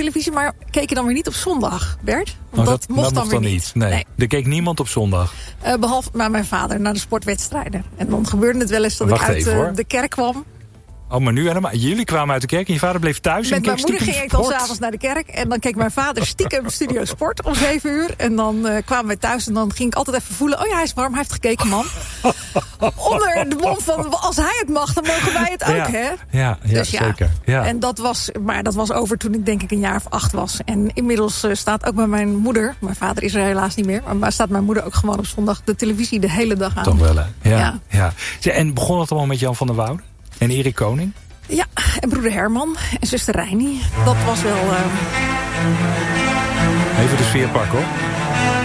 televisie, maar keken dan weer niet op zondag, Bert? Want dat mocht dan weer niet. Nee. Er keek niemand op zondag. Behalve mijn vader naar de sportwedstrijden. En dan gebeurde het wel eens dat ik uit de kerk kwam. Oh, maar nu helemaal. Jullie kwamen uit de kerk en je vader bleef thuis. Met mijn moeder ging ik dan 's avonds naar de kerk. En dan keek mijn vader stiekem Studio Sport om 7 uur. En dan kwamen we thuis en dan ging ik altijd even voelen. Oh ja, hij is warm, hij heeft gekeken, man. Onder de mond van, als hij het mag, dan mogen wij het ook, hè? Ja, dus zeker. Ja. En dat was over toen ik denk ik een jaar of 8 was. En inmiddels staat ook bij mijn moeder, mijn vader is er helaas niet meer, maar staat mijn moeder ook gewoon op zondag de televisie de hele dag aan. Toch wel, hè? Ja. En begon het allemaal met Jan van der Woude? En Erik Koning? Ja, en broeder Herman en zuster Reini. Dat was wel... Even de sfeer pakken, hoor.